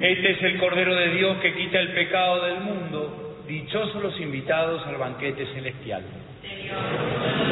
Este es el Cordero de Dios que quita el pecado del mundo. Dichosos los invitados al banquete celestial. Señor,